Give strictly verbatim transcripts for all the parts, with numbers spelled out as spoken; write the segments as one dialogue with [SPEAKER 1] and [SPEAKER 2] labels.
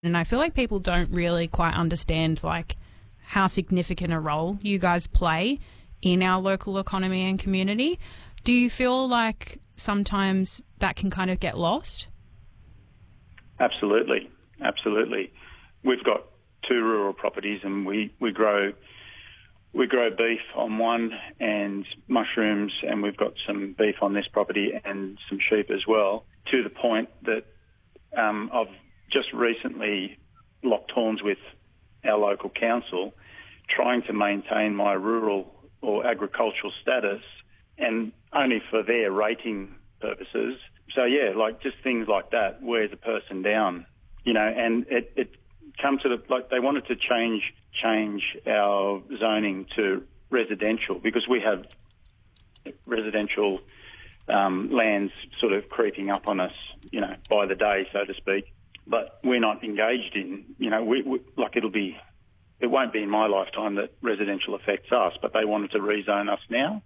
[SPEAKER 1] And I feel like people don't really quite understand like how significant a role you guys play in our local economy and community. Do you feel like sometimes that can kind of get lost?
[SPEAKER 2] Absolutely, absolutely. We've got two rural properties, and we, we grow we grow beef on one and mushrooms, and we've got some beef on this property and some sheep as well. To the point that um, I've just recently locked horns with our local council, trying to maintain my rural or agricultural status, and only for their rating purposes. So yeah, like just things like that wears a person down, you know. And it, it come to the like they wanted to change change our zoning to residential because we have residential um, lands sort of creeping up on us, you know, by the day, so to speak. But we're not engaged in, you know, we, we like it'll be, it won't be in my lifetime that residential affects us, but they wanted to rezone us now.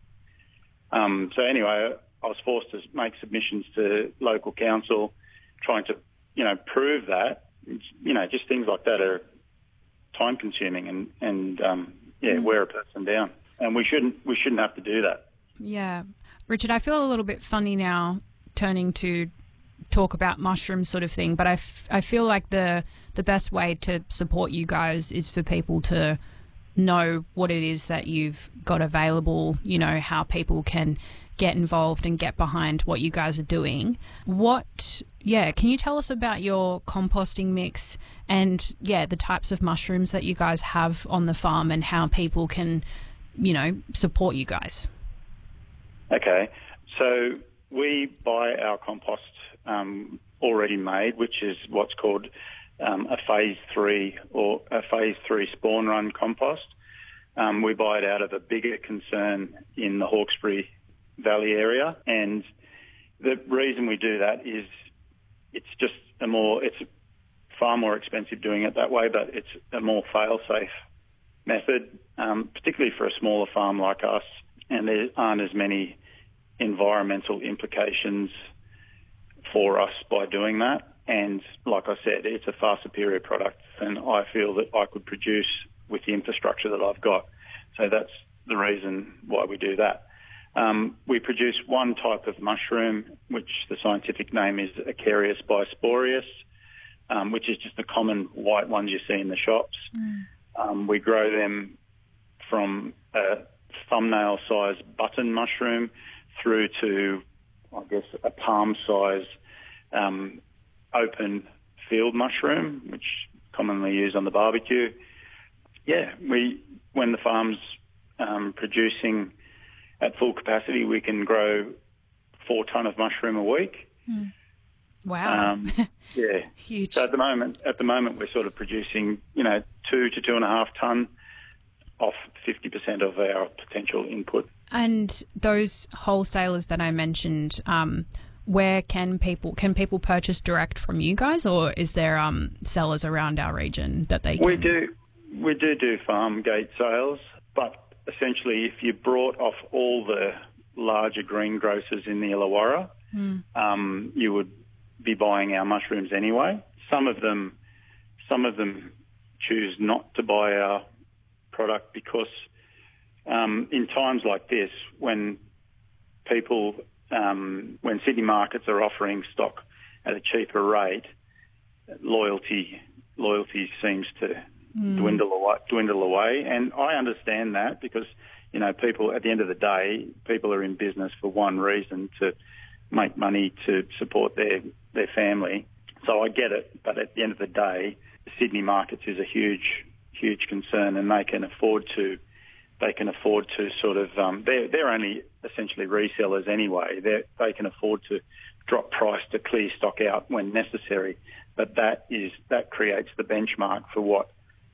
[SPEAKER 2] Um, so anyway, I was forced to make submissions to local council, trying to, you know, prove that. You know, just things like that are time consuming and, and um, yeah, mm. wear a person down. And we shouldn't, we shouldn't have to do that.
[SPEAKER 1] Yeah. Richard, I feel a little bit funny now turning to talk about mushrooms sort of thing, but I, f- I feel like the the best way to support you guys is for people to know what it is that you've got available, you know, how people can get involved and get behind what you guys are doing. What, yeah, can you tell us about your composting mix and, yeah, the types of mushrooms that you guys have on the farm and how people can, you know, support you guys?
[SPEAKER 2] Okay, so we buy our compost um, already made, which is what's called um, a phase three or a phase three spawn run compost. Um, we buy it out of a bigger concern in the Hawkesbury Valley area, and the reason we do that is it's just a more, it's far more expensive doing it that way, but it's a more fail-safe method, um, particularly for a smaller farm like us, and there aren't as many environmental implications for us by doing that. And like I said, it's a far superior product than I feel that I could produce with the infrastructure that I've got. So that's the reason why we do that. Um, we produce one type of mushroom, which the scientific name is Acharius bisporeus, um, which is just the common white ones you see in the shops. Mm. Um, we grow them from a thumbnail-sized button mushroom through to, I guess, a palm-size um, open field mushroom, which commonly used on the barbecue. Yeah, we when the farm's um, producing at full capacity, we can grow four tonne of mushroom a week.
[SPEAKER 1] Mm. Wow!
[SPEAKER 2] Um, yeah,
[SPEAKER 1] huge.
[SPEAKER 2] So at the moment, at the moment, we're sort of producing, you know, two to two and a half tonne off fifty percent of our potential input.
[SPEAKER 1] And those wholesalers that I mentioned, um, where can people can people purchase direct from you guys, or is there um, sellers around our region that they can?
[SPEAKER 2] We do, we do do farm gate sales, but essentially, if you brought off all the larger greengrocers in the Illawarra, mm. um, you would be buying our mushrooms anyway. Some of them, some of them choose not to buy our product because um, in times like this, when people, um, when city markets are offering stock at a cheaper rate, loyalty loyalty seems to mm. dwindle away, dwindle away. And I understand that because, you know, people at the end of the day, people are in business for one reason, to make money to support their their family. So I get it, but at the end of the day, Sydney markets is a huge huge concern, and they can afford to they can afford to sort of um, they're they're only essentially resellers anyway. They they can afford to drop price to clear stock out when necessary, but that is that creates the benchmark for what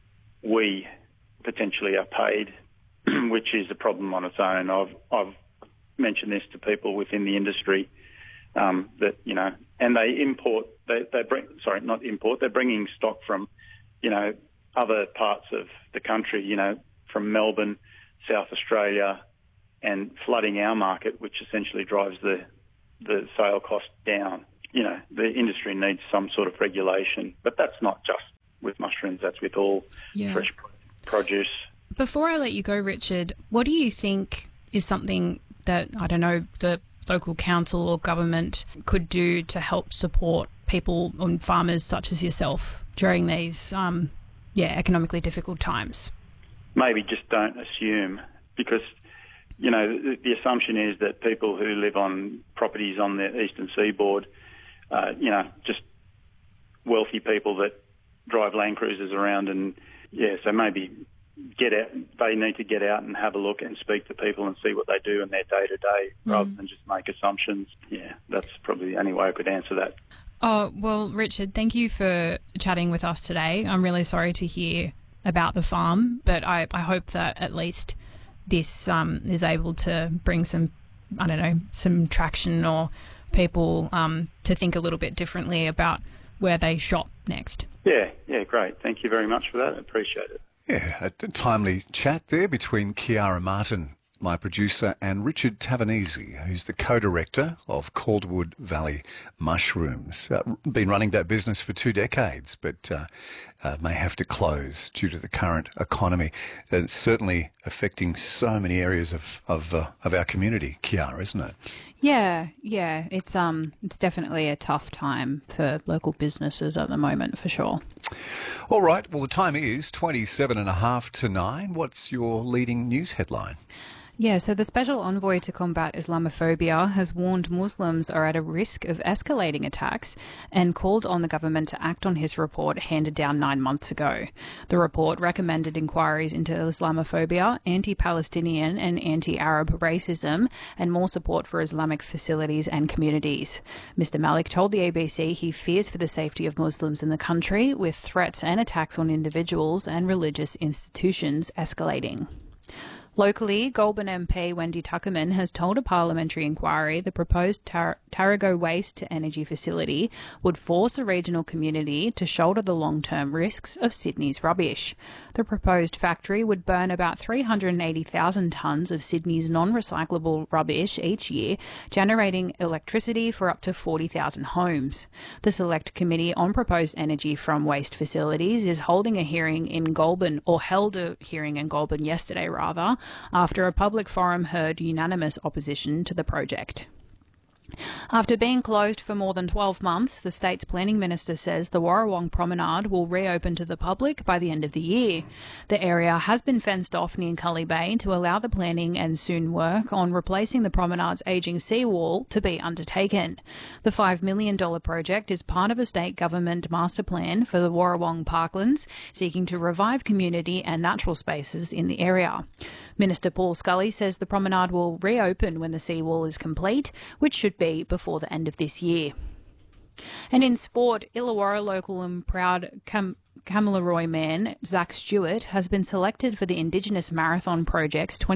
[SPEAKER 2] we potentially are paid, which is a problem on its own. I've I've mentioned this to people within the industry um, that you know, and they import they they bring sorry not import they're bringing stock from you know. other parts of the country, you know, from Melbourne, South Australia, and flooding our market, which essentially drives the the sale cost down. You know, the industry needs some sort of regulation, but that's not just mushrooms. That's with all
[SPEAKER 1] Yeah.
[SPEAKER 2] fresh produce.
[SPEAKER 1] Before I let you go, Richard, what do you think is something that, I don't know, the local council or government could do to help support people and farmers such as yourself during these, um, yeah, economically difficult times?
[SPEAKER 2] Maybe just don't assume, because, you know, the, the assumption is that people who live on properties on the eastern seaboard, uh, you know, just wealthy people that drive Land Cruisers around, and, yeah, so maybe get out, they need to get out and have a look and speak to people and see what they do in their day-to-day
[SPEAKER 1] Mm.
[SPEAKER 2] rather than just make assumptions. Yeah, that's probably the only way I could answer that.
[SPEAKER 1] Oh, well, Richard, thank you for chatting with us today. I'm really sorry to hear about the farm, but I, I hope that at least this um, is able to bring some, I don't know, some traction or people um, to think a little bit differently about where they shop next.
[SPEAKER 2] Yeah, yeah, great. Thank you very much for that. I appreciate it.
[SPEAKER 3] Yeah, a timely chat there between Kiara Martin, my producer, and Richard Tavernese, who's the co-director of Calderwood Valley Mushrooms. Uh, been running that business for two decades, but uh, uh, may have to close due to the current economy. And it's certainly affecting so many areas of of, uh, of our community, Kiara, isn't it?
[SPEAKER 4] Yeah, yeah, it's um, it's definitely a tough time for local businesses at the moment, for sure.
[SPEAKER 3] All right, well, the time is twenty-seven and a half to nine. What's your leading news headline?
[SPEAKER 4] Yeah, so the Special Envoy to Combat Islamophobia has warned Muslims are at a risk of escalating attacks and called on the government to act on his report handed down nine months ago. The report recommended inquiries into Islamophobia, anti-Palestinian and anti-Arab racism, and more support for Islamic facilities and communities. Mister Malik told the A B C he fears for the safety of Muslims in the country, with threats and attacks on individuals and religious institutions escalating. Locally, Goulburn M P Wendy Tuckerman has told a parliamentary inquiry the proposed Tar- Tarago waste-to-energy facility would force a regional community to shoulder the long-term risks of Sydney's rubbish. The proposed factory would burn about three hundred eighty thousand tonnes of Sydney's non-recyclable rubbish each year, generating electricity for up to forty thousand homes. The Select Committee on Proposed Energy from Waste Facilities is holding a hearing in Goulburn, or held a hearing in Goulburn yesterday, rather, after a public forum heard unanimous opposition to the project. After being closed for more than twelve months, the state's planning minister says the Warrawong Promenade will reopen to the public by the end of the year. The area has been fenced off near Cully Bay to allow the planning and soon work on replacing the promenade's ageing seawall to be undertaken. The five million dollars project is part of a state government master plan for the Warrawong Parklands, seeking to revive community and natural spaces in the area. Minister Paul Scully says the promenade will reopen when the seawall is complete, which should be before the end of this year. And in sport, Illawarra local and proud Cam- Kamilaroi man Zach Stewart has been selected for the Indigenous Marathon Project's